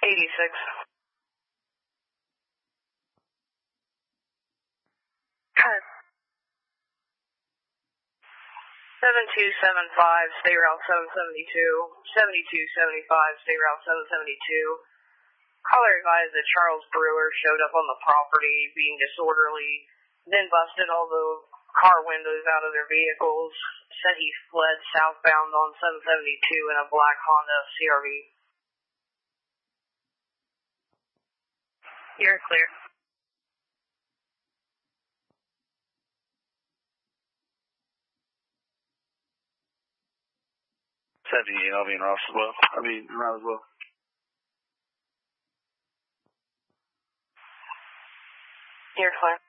86. 7275, State Route 772. 7275, State Route 772. Caller advised that Charles Brewer showed up on the property being disorderly, then busted all the car windows out of their vehicles. Said he fled southbound on 772 in a black Honda CRV. You're clear. 78, I'll be in Ross as well. I'll be around as well. You're clear.